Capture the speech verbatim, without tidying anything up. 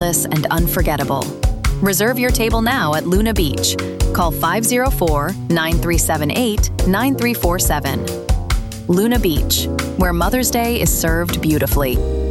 effortless and unforgettable. Reserve your table now at Luna Beach. Call five oh four, nine three seven eight, nine three four seven. Luna Beach, where Mother's Day is served beautifully.